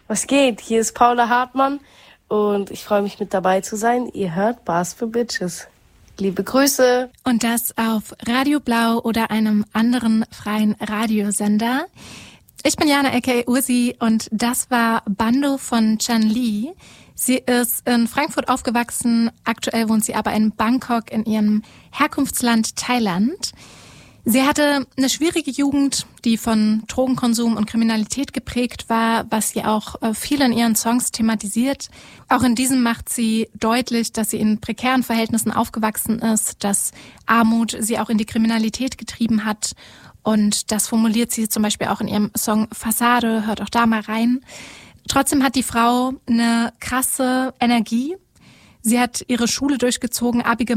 Was geht? Hier ist Paula Hartmann und ich freue mich, mit dabei zu sein. Ihr hört Bars for Bitches. Liebe Grüße. Und das auf Radio Blau oder einem anderen freien Radiosender. Ich bin Jana aka Ursi und das war Bando von Chan Lee. Sie ist in Frankfurt aufgewachsen, aktuell wohnt sie aber in Bangkok in ihrem Herkunftsland Thailand. Sie hatte eine schwierige Jugend, die von Drogenkonsum und Kriminalität geprägt war, was sie auch viel in ihren Songs thematisiert. Auch in diesem macht sie deutlich, dass sie in prekären Verhältnissen aufgewachsen ist, dass Armut sie auch in die Kriminalität getrieben hat. Und das formuliert sie zum Beispiel auch in ihrem Song Fassade, hört auch da mal rein. Trotzdem hat die Frau eine krasse Energie. Sie hat ihre Schule durchgezogen, Abi gemacht.